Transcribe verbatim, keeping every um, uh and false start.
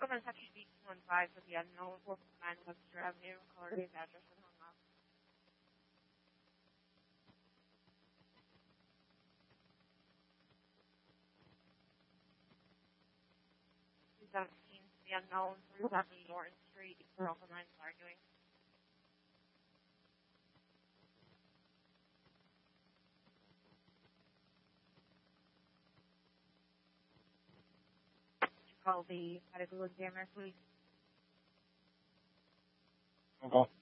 Welcome on Century Suite two one five with the unknown four nine Webster Avenue. Caller name, address, and hung up. two seventeen, the unknown, three seven Norton Street, for Alpha nine arguing. Call the medical examiner, please. Okay.